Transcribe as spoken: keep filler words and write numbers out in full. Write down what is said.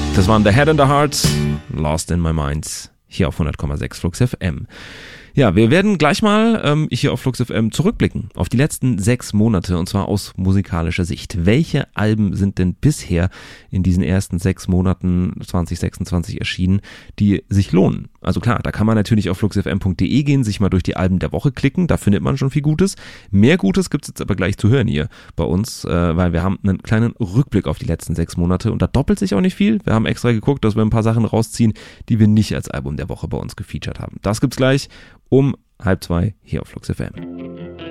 Das waren The Head and the Heart, Lost in My Mind, hier auf hundert Komma sechs Flux F M. Ja, wir werden gleich mal ähm, hier auf Flux F M zurückblicken auf die letzten sechs Monate und zwar aus musikalischer Sicht. Welche Alben sind denn bisher in diesen ersten sechs Monaten zwanzig sechsundzwanzig erschienen, die sich lohnen? Also klar, da kann man natürlich auf flux f m punkt d e gehen, sich mal durch die Alben der Woche klicken, da findet man schon viel Gutes. Mehr Gutes gibt's jetzt aber gleich zu hören hier bei uns, äh, weil wir haben einen kleinen Rückblick auf die letzten sechs Monate und da doppelt sich auch nicht viel. Wir haben extra geguckt, dass wir ein paar Sachen rausziehen, die wir nicht als Album der Woche bei uns gefeatured haben. Das gibt's gleich um halb zwei hier auf Flux F M.